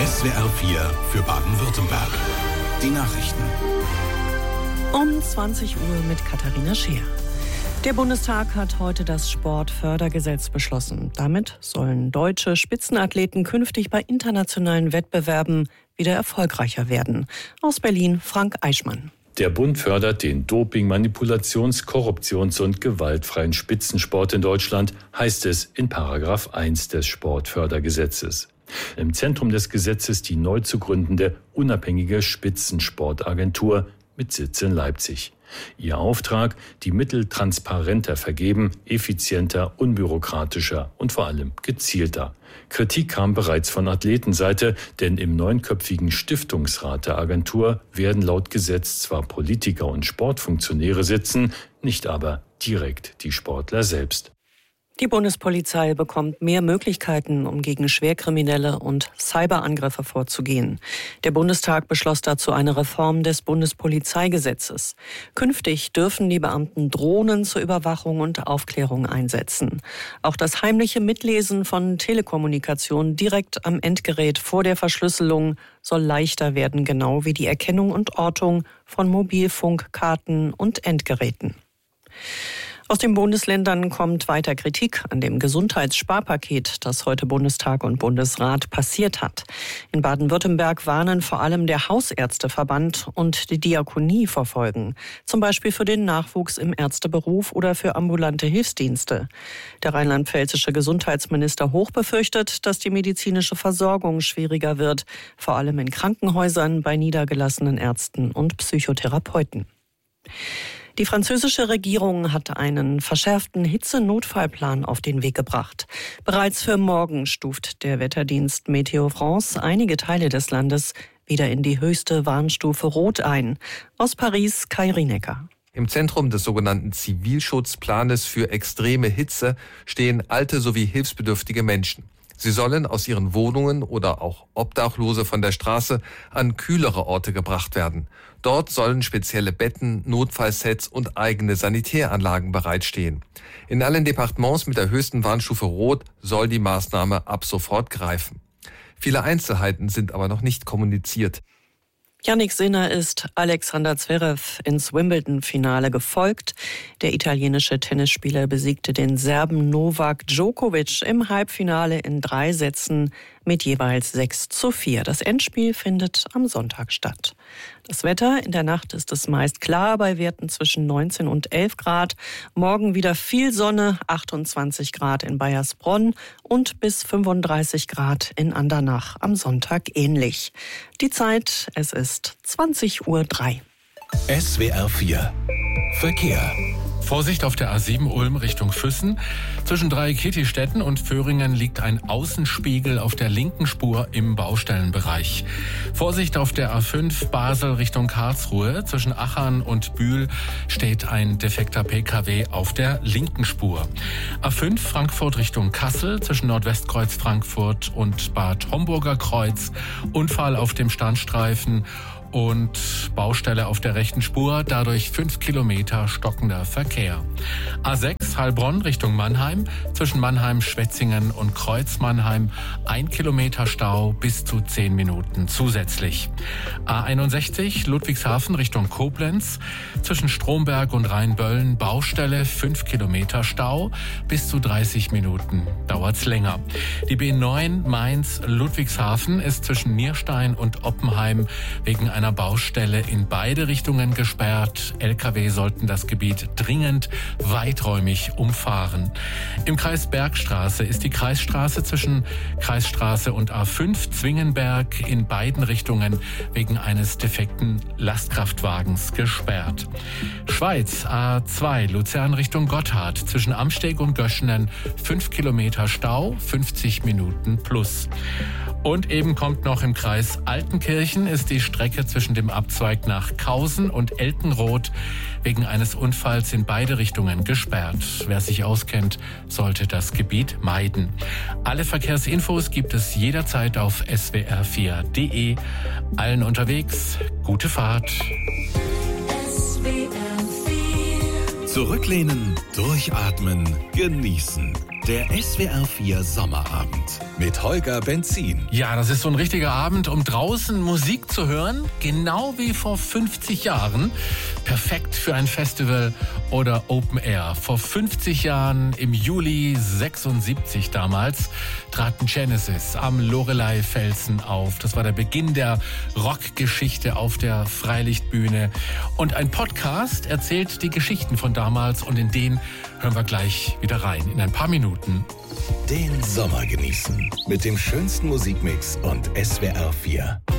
SWR 4 für Baden-Württemberg. Die Nachrichten. Um 20 Uhr mit Katharina Scheer. Der Bundestag hat heute das Sportfördergesetz beschlossen. Damit sollen deutsche Spitzenathleten künftig bei internationalen Wettbewerben wieder erfolgreicher werden. Aus Berlin Frank Eichmann. Der Bund fördert den Doping-, Manipulations-, Korruptions- und gewaltfreien Spitzensport in Deutschland, heißt es in § 1 des Sportfördergesetzes. Im Zentrum des Gesetzes die neu zu gründende unabhängige Spitzensportagentur mit Sitz in Leipzig. Ihr Auftrag: die Mittel transparenter vergeben, effizienter, unbürokratischer und vor allem gezielter. Kritik kam bereits von Athletenseite, denn im 9-köpfigen Stiftungsrat der Agentur werden laut Gesetz zwar Politiker und Sportfunktionäre sitzen, nicht aber direkt die Sportler selbst. Die Bundespolizei bekommt mehr Möglichkeiten, um gegen Schwerkriminelle und Cyberangriffe vorzugehen. Der Bundestag beschloss dazu eine Reform des Bundespolizeigesetzes. Künftig dürfen die Beamten Drohnen zur Überwachung und Aufklärung einsetzen. Auch das heimliche Mitlesen von Telekommunikation direkt am Endgerät vor der Verschlüsselung soll leichter werden, genau wie die Erkennung und Ortung von Mobilfunkkarten und Endgeräten. Aus den Bundesländern kommt weiter Kritik an dem Gesundheitssparpaket, das heute Bundestag und Bundesrat passiert hat. In Baden-Württemberg warnen vor allem der Hausärzteverband und die Diakonie vor Folgen, zum Beispiel für den Nachwuchs im Ärzteberuf oder für ambulante Hilfsdienste. Der rheinland-pfälzische Gesundheitsminister Hoch befürchtet, dass die medizinische Versorgung schwieriger wird, vor allem in Krankenhäusern, bei niedergelassenen Ärzten und Psychotherapeuten. Die französische Regierung hat einen verschärften Hitzenotfallplan auf den Weg gebracht. Bereits für morgen stuft der Wetterdienst Météo France einige Teile des Landes wieder in die höchste Warnstufe Rot ein. Aus Paris Kai Rienecker. Im Zentrum des sogenannten Zivilschutzplanes für extreme Hitze stehen alte sowie hilfsbedürftige Menschen. Sie sollen aus ihren Wohnungen oder auch Obdachlose von der Straße an kühlere Orte gebracht werden. Dort sollen spezielle Betten, Notfallsets und eigene Sanitäranlagen bereitstehen. In allen Departements mit der höchsten Warnstufe Rot soll die Maßnahme ab sofort greifen. Viele Einzelheiten sind aber noch nicht kommuniziert. Jannik Sinner ist Alexander Zverev ins Wimbledon-Finale gefolgt. Der italienische Tennisspieler besiegte den Serben Novak Djokovic im Halbfinale in 3 Sätzen mit jeweils 6:4. Das Endspiel findet am Sonntag statt. Das Wetter: in der Nacht ist es meist klar bei Werten zwischen 19 und 11 Grad. Morgen wieder viel Sonne, 28 Grad in Baiersbronn und bis 35 Grad in Andernach. Am Sonntag ähnlich. Die Zeit: es ist 20:03 Uhr. SWR 4 Verkehr. Vorsicht auf der A7 Ulm Richtung Füssen. Zwischen Dreieckettistetten und Föhringen liegt ein Außenspiegel auf der linken Spur im Baustellenbereich. Vorsicht auf der A5 Basel Richtung Karlsruhe. Zwischen Achern und Bühl steht ein defekter Pkw auf der linken Spur. A5 Frankfurt Richtung Kassel. Zwischen Nordwestkreuz Frankfurt und Bad Homburger Kreuz. Unfall auf dem Standstreifen und Baustelle auf der rechten Spur, dadurch 5 Kilometer stockender Verkehr. A6 Heilbronn Richtung Mannheim, zwischen Mannheim, Schwetzingen und Kreuz Mannheim 1 Kilometer Stau, bis zu 10 Minuten zusätzlich. A61 Ludwigshafen Richtung Koblenz, zwischen Stromberg und Rheinböllen Baustelle, 5 Kilometer Stau, bis zu 30 Minuten dauert's länger. Die B9 Mainz Ludwigshafen ist zwischen Nierstein und Oppenheim wegen einer Baustelle in beide Richtungen gesperrt. Lkw sollten das Gebiet dringend weiträumig umfahren. Im Kreis Bergstraße ist die Kreisstraße zwischen Kreisstraße und A5 Zwingenberg in beiden Richtungen wegen eines defekten Lastkraftwagens gesperrt. Schweiz A2 Luzern Richtung Gotthard zwischen Amsteg und Göschenen 5 Kilometer Stau, 50 Minuten plus. Und eben kommt noch im Kreis Altenkirchen ist die Strecke zwischen dem Abzweig nach Kausen und Elkenroth wegen eines Unfalls in beide Richtungen gesperrt. Wer sich auskennt, sollte das Gebiet meiden. Alle Verkehrsinfos gibt es jederzeit auf swr4.de. Allen unterwegs, gute Fahrt. Zurücklehnen, durchatmen, genießen. Der SWR 4 Sommerabend mit Holger Benzin. Ja, das ist so ein richtiger Abend, um draußen Musik zu hören, genau wie vor 50 Jahren. Perfekt für ein Festival oder Open Air. Vor 50 Jahren, im Juli 76 damals, traten Genesis am Loreley-Felsen auf. Das war der Beginn der Rockgeschichte auf der Freilichtbühne. Und ein Podcast erzählt die Geschichten von damals und in den hören wir gleich wieder rein. In ein paar Minuten. Den Sommer genießen mit dem schönsten Musikmix und SWR 4.